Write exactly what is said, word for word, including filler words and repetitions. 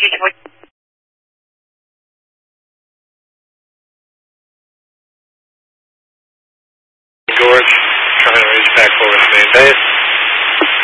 George, trying to reach back over to main base.